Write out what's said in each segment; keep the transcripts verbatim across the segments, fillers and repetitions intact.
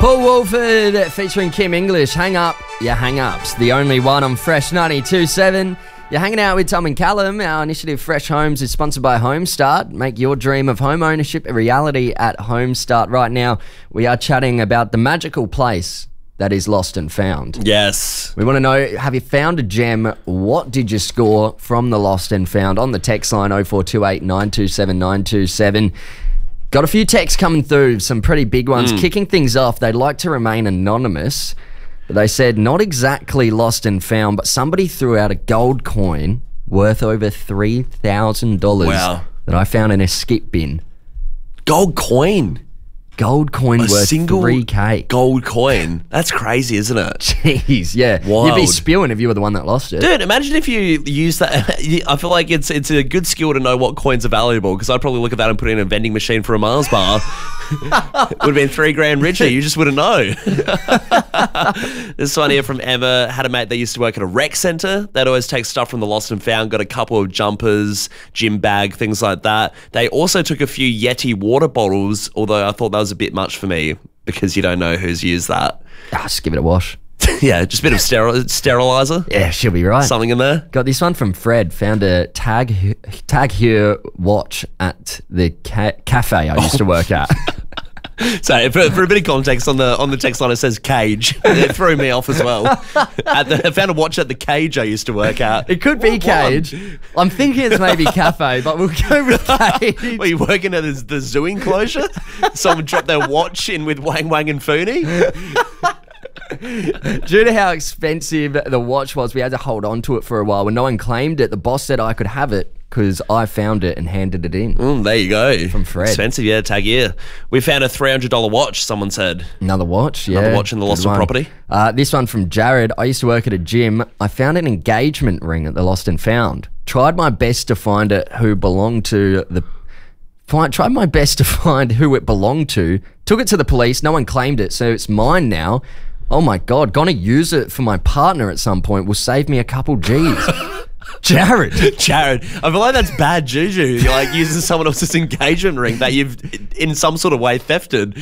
Paul Woolford featuring Kim English. Hang up your hang-ups. The only one on Fresh ninety-two point seven. You're hanging out with Tom and Callum. Our initiative Fresh Homes is sponsored by Homestart. Make your dream of home ownership a reality at Homestart. Right now, we are chatting about the magical place that is Lost and Found. Yes. We want to know, have you found a gem? What did you score from the Lost and Found? On the text line oh four two eight, nine two seven, nine two seven. Got a few texts coming through, some pretty big ones. Mm. Kicking things off, they'd like to remain anonymous. But they said, not exactly lost and found, but somebody threw out a gold coin worth over three thousand dollars wow. that I found in a skip bin. Gold coin? Gold coin a worth single three K. Gold coin. That's crazy, isn't it? Jeez, yeah. Wild. You'd be spewing if you were the one that lost it. Dude, imagine if you use that. I feel like it's it's a good skill to know what coins are valuable, because I'd probably look at that and put it in a vending machine for a Mars bar. Would have been three grand richer. You just wouldn't know. This one here from Emma. Had a mate that used to work at a rec centre. They'd always take stuff from the Lost and Found. Got a couple of jumpers, gym bag, things like that. They also took a few Yeti water bottles, although I thought that was a bit much for me because you don't know who's used that. Ah, just give it a wash. Yeah, just a bit of steril- sterilizer. Yeah, she'll be right. Something in there. Got this one from Fred. Found a Tag Tag Heuer watch at the ca- cafe I used to work at. So for, for a bit of context, on the on the text line it says cage. It threw me off as well. At the, I found a watch at the cage I used to work at. It could be What cage. one? I'm thinking it's maybe cafe, but we'll go with cage. Were you working at the zoo enclosure? Someone dropped their watch in with Wang Wang and Fooney? Due to how expensive the watch was, we had to hold on to it for a while. When no one claimed it, the boss said I could have it because I found it and handed it in. Mm, there you go. From Fred. Expensive, yeah, tag year. We found a three hundred dollars watch, someone said. Another watch, yeah. Another watch in the Lost and Property. Uh, this one from Jared. I used to work at a gym. I found an engagement ring at the Lost and Found. Tried my best to find it who belonged to the... Find, tried my best to find who it belonged to. Took it to the police. No one claimed it, so it's mine now. Oh my God, gonna use it for my partner at some point. Will save me a couple G's. Jared. Jared. I feel like that's bad juju. You're like using someone else's engagement ring that you've in some sort of way thefted.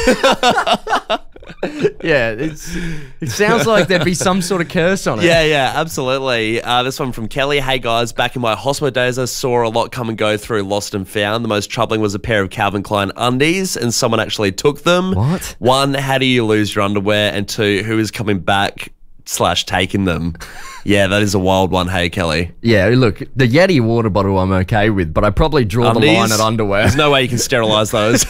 Yeah, it's, it sounds like there'd be some sort of curse on it. Yeah, yeah, absolutely. Uh, this one from Kelly. Hey guys, back in my hospital days, I saw a lot come and go through Lost and Found. The most troubling was a pair of Calvin Klein undies, and someone actually took them. What? One, how do you lose your underwear? And two, who is coming back slash taking them? Yeah, that is a wild one. Hey, Kelly. Yeah, look, the Yeti water bottle I'm okay with, but I probably draw Undies? the line at underwear. There's no way you can sterilise those.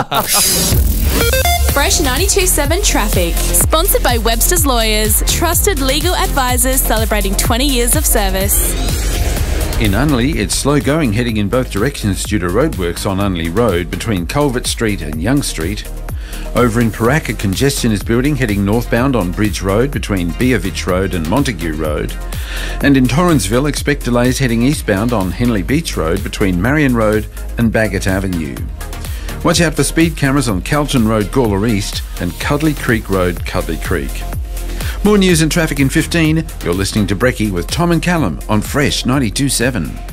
Fresh ninety-two point seven Traffic. Sponsored by Webster's Lawyers. Trusted legal advisors celebrating twenty years of service. In Unley, it's slow going heading in both directions due to roadworks on Unley Road between Culvert Street and Young Street. Over in Paraka, congestion is building heading northbound on Bridge Road between Beovich Road and Montague Road. And in Torrensville, expect delays heading eastbound on Henley Beach Road between Marion Road and Bagot Avenue. Watch out for speed cameras on Calton Road, Gawler East and Cudley Creek Road, Cudley Creek. More news and traffic in fifteen. You're listening to Brekkie with Tom and Callum on Fresh ninety-two point seven.